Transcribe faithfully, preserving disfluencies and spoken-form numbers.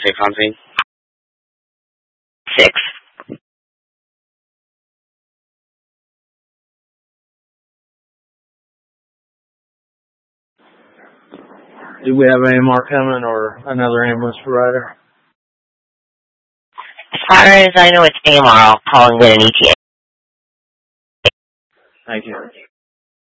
six on scene? Six. Do we have A M R coming or another ambulance provider? As far as I know, it's A M R calling in an E T A. Thank you.